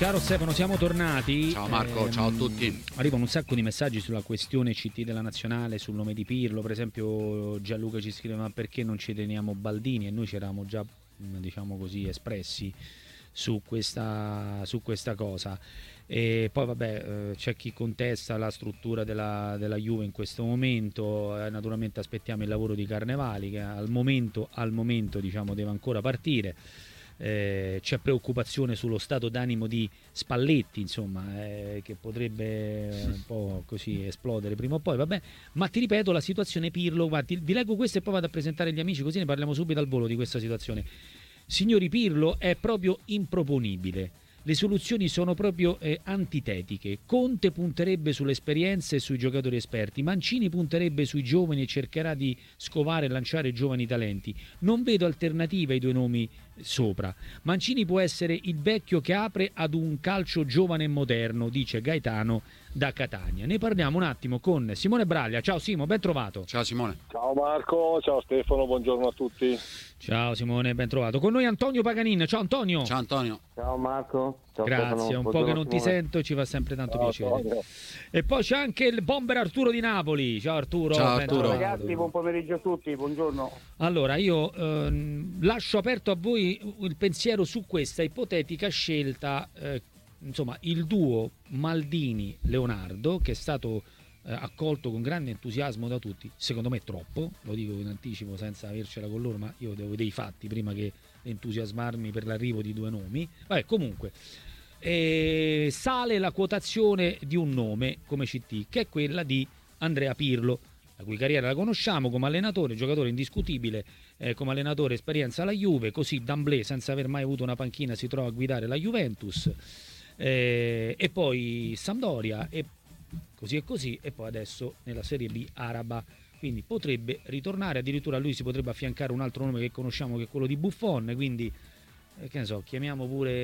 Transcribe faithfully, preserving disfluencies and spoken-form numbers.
Caro Stefano, siamo tornati. Ciao Marco, eh, ciao a tutti. Arrivano un sacco di messaggi sulla questione C T della Nazionale, sul nome di Pirlo. Per esempio Gianluca ci scrive: ma perché non ci teniamo Baldini? E noi ci eravamo già, diciamo così, espressi su questa, su questa cosa. E poi vabbè, eh, c'è chi contesta la struttura della, della Juve in questo momento. Eh, naturalmente aspettiamo il lavoro di Carnevali, che al momento, al momento diciamo deve ancora partire. Eh, c'è preoccupazione sullo stato d'animo di Spalletti, insomma, eh, che potrebbe un po' così esplodere prima o poi, vabbè. Ma ti ripeto, la situazione Pirlo, guardi, vi leggo questo e poi vado a presentare gli amici, così ne parliamo subito al volo di questa situazione. Signori, Pirlo è proprio improponibile. Le soluzioni sono proprio eh, antitetiche. Conte punterebbe sulle esperienze e sui giocatori esperti. Mancini punterebbe sui giovani e cercherà di scovare e lanciare giovani talenti. Non vedo alternative ai due nomi sopra. Mancini può essere il vecchio che apre ad un calcio giovane e moderno, dice Gaetano da Catania. Ne parliamo un attimo con Simone Braglia. Ciao Simo, ben trovato. Ciao Simone. Ciao Marco, ciao Stefano, buongiorno a tutti. Ciao Simone, ben trovato. Con noi Antonio Paganin. Ciao Antonio. Ciao Antonio. Ciao Marco. Ciao Grazie, Stefano. un po' Buongiorno, che non ti Simone. sento, ci fa sempre tanto Ciao, piacere. Antonio. E poi c'è anche il bomber Arturo di Napoli. Ciao Arturo. Ciao, ben Arturo. Ciao trovato. ragazzi, buon pomeriggio a tutti, buongiorno. Allora, io ehm, lascio aperto a voi il pensiero su questa ipotetica scelta, eh, insomma, il duo Maldini-Leonardo, che è stato eh, accolto con grande entusiasmo da tutti, secondo me troppo, lo dico in anticipo senza avercela con loro, ma io devo vedere i fatti prima che entusiasmarmi per l'arrivo di due nomi. Vabbè, comunque, eh, sale la quotazione di un nome come C T, che è quella di Andrea Pirlo, la cui carriera la conosciamo come allenatore, giocatore indiscutibile, eh, come allenatore esperienza alla Juve, così d'amblè, senza aver mai avuto una panchina, si trova a guidare la Juventus, eh, e poi Sampdoria, e così e così, e poi adesso nella Serie B araba. Quindi potrebbe ritornare, addirittura a lui si potrebbe affiancare un altro nome che conosciamo, che è quello di Buffon, quindi eh, che ne so, chiamiamo pure